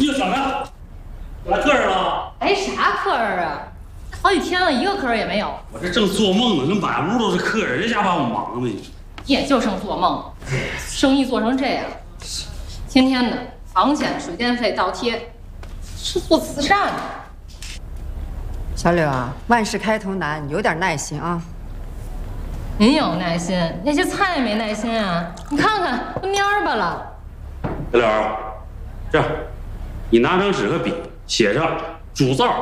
哟，小亮，来客人了？ 哎，啥客人啊？好几天了，一个客人也没有。 我这正做梦呢，这满屋都是客人，这家把我忙的。 也就剩做梦，生意做成这样，天天的房钱、水电费倒贴，是做慈善的。 小柳啊，万事开头难，你有点耐心啊。 您有耐心，那些菜没耐心啊！你看看都蔫巴了。 小柳，这样，你拿张纸和笔写上主灶